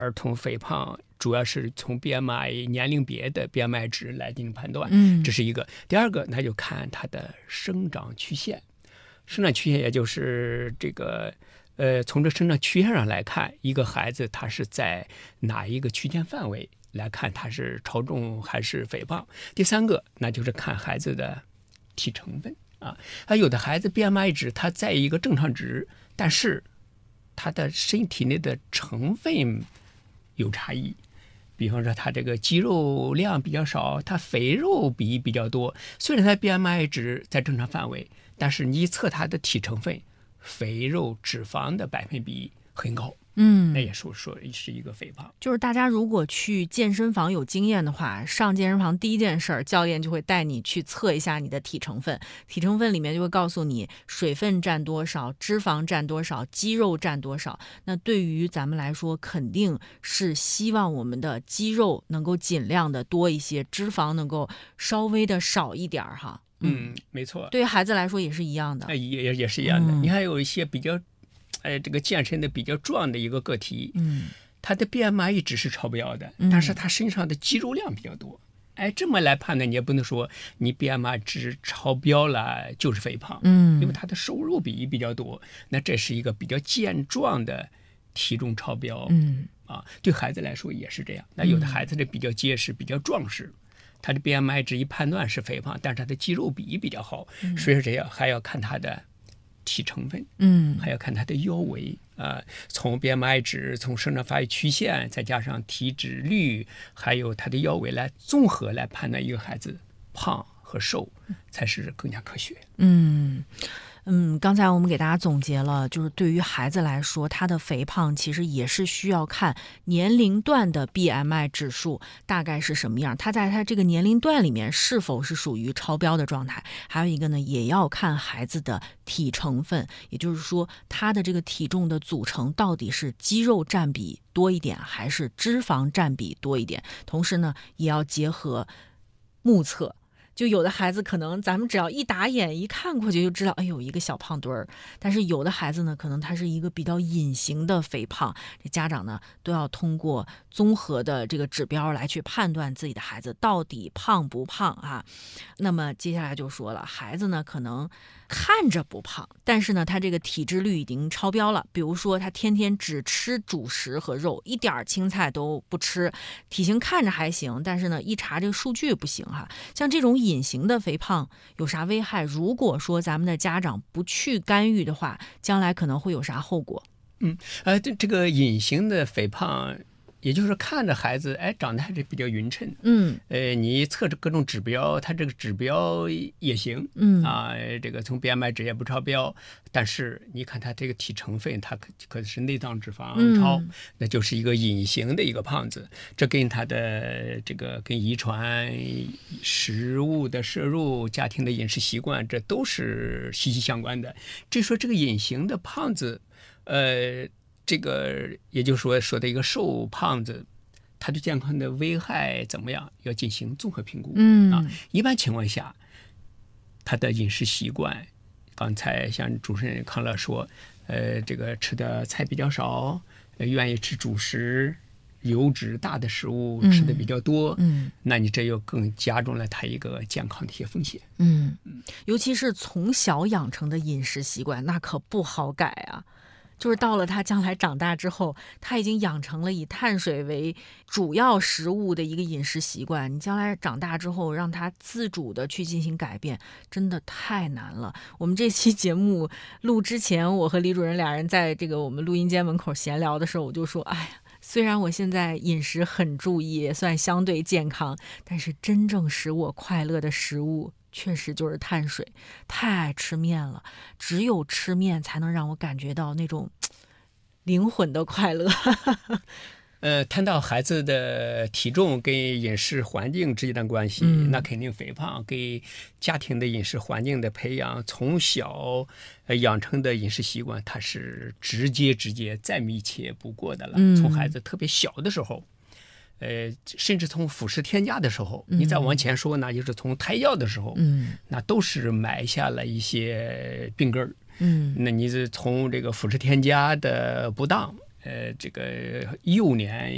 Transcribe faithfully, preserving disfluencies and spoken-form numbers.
儿童肥胖主要是从 B M I 年龄别的 B M I 值来进行判断， 嗯， 这是一个。第二个，那就看他的生长曲线。生长曲线也就是这个，呃，从这生长曲线上来看，一个孩子他是在哪一个区间范围来看他是超重还是肥胖。第三个，那就是看孩子的体成分啊，他有的孩子 B M I 值他在一个正常值，但是他的身体内的成分有差异。比方说他这个肌肉量比较少，他肥肉比比较多，虽然他 B M I 值在正常范围，但是你一测他的体成分，肥肉脂肪的百分比很高， 嗯， 那也说说是一个肥胖。 就是大家如果去健身房有经验的话，上健身房第一件事儿，教练就会带你去测一下你的体成分。体成分里面就会告诉你水分占多少，脂肪占多少，肌肉占多少。那对于咱们来说，肯定是希望我们的肌肉能够尽量的多一些，脂肪能够稍微的少一点哈。 嗯，没错。 对于孩子来说也是一样的， 也也也是一样的。 嗯、 你还有一些比较，呃，这个健身的比较壮的一个个体， 嗯， 他的 B M I 值是超标的， 嗯、 但是他身上的肌肉量比较多。哎，这么来判断，你也不能说你 B M I 值超标了就是肥胖， 嗯， 因为他的瘦肉比比较多，那这是一个比较健壮的体重超标。 嗯， 啊，对孩子来说也是这样。那有的孩子的比较结实、比较壮实。他的 B M I 值一判断是肥胖，但是他的肌肉比比较好， 嗯、 所以这样还要看他的体成分， 嗯， 还要看他的腰围啊、呃。从 B M I 值、从生长发育曲线，再加上体脂率，还有他的腰围来综合来判断一个孩子胖和瘦，才是更加科学。 嗯。嗯，刚才我们给大家总结了，就是对于孩子来说，他的肥胖其实也是需要看年龄段的 B M I 指数大概是什么样，他在他这个年龄段里面是否是属于超标的状态。还有一个呢，也要看孩子的体成分，也就是说他的这个体重的组成到底是肌肉占比多一点还是脂肪占比多一点。同时呢，也要结合目测。就有的孩子可能咱们只要一打眼一看过去就知道，哎呦，一个小胖墩儿。但是有的孩子呢，可能他是一个比较隐形的肥胖，这家长呢都要通过综合的这个指标来去判断自己的孩子到底胖不胖啊。那么接下来就说了，孩子呢可能看着不胖，但是呢他这个体脂率已经超标了。比如说他天天只吃主食和肉，一点青菜都不吃，体型看着还行，但是呢一查这个数据不行哈。像这种隐形的肥胖有啥危害？如果说咱们的家长不去干预的话，将来可能会有啥后果？ 嗯，呃，这这个隐形的肥胖，也就是看着孩子，哎，长得还是比较匀称。 嗯， 呃，你测着各种指标，他这个指标也行。 嗯啊，这个从 B M I 值也不超标，但是你看他这个体成分，他可可是内脏脂肪超， 嗯、 那就是一个隐形的一个胖子。这跟他的这个跟遗传、食物的摄入、家庭的饮食习惯，这都是息息相关的。至于说这个隐形的胖子，呃。这个也就是说说的一个瘦胖子，他对健康的危害怎么样？要进行综合评估。 嗯啊，一般情况下，他的饮食习惯，刚才像主持人康乐说，呃，这个吃的菜比较少，呃、愿意吃主食、油脂大的食物吃的比较多， 嗯，嗯那你这又更加重了他一个健康的一些风险。 嗯，尤其是从小养成的饮食习惯，那可不好改啊。就是到了他将来长大之后，他已经养成了以碳水为主要食物的一个饮食习惯。你将来长大之后，让他自主的去进行改变，真的太难了。我们这期节目录之前，我和李主任俩人在这个我们录音间门口闲聊的时候，我就说，哎呀，虽然我现在饮食很注意，也算相对健康，但是真正使我快乐的食物确实就是碳水，太爱吃面了，只有吃面才能让我感觉到那种灵魂的快乐。 呃，谈到孩子的体重跟饮食环境之间的关系， 嗯、 那肯定肥胖跟家庭的饮食环境的培养，从小呃养成的饮食习惯，它是直接直接再密切不过的了。 嗯、 从孩子特别小的时候，呃，甚至从辅食添加的时候， 嗯、 你再往前说呢，就是从胎教的时候， 嗯， 那都是埋下了一些病根儿。 嗯， 那你是从这个辅食添加的不当，呃，这个幼年